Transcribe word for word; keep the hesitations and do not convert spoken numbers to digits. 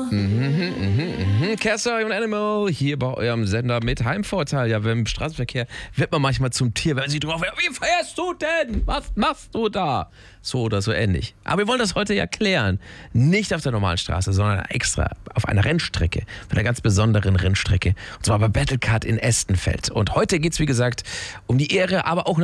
Mhm, mhm, mhm. Castor und Animal hier bei eurem Sender mit Heimvorteil. Ja, im Straßenverkehr wird man manchmal zum Tier, wenn sie drauf, wie fährst du denn? Was machst du da? So oder so ähnlich. Aber wir wollen das heute ja klären. Nicht auf der normalen Straße, sondern extra auf einer Rennstrecke. Auf einer ganz besonderen Rennstrecke. Und zwar bei Battlecard in Estenfeld. Und heute geht's, wie gesagt, um die Ehre, aber auch